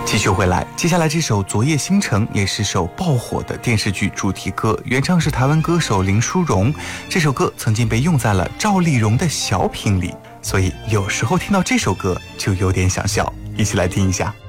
继续回来，接下来这首《昨夜星辰》也是首爆火的电视剧主题歌，原唱是台湾歌手林淑荣。这首歌曾经被用在了赵丽蓉的小品里，所以有时候听到这首歌就有点想笑。一起来听一下。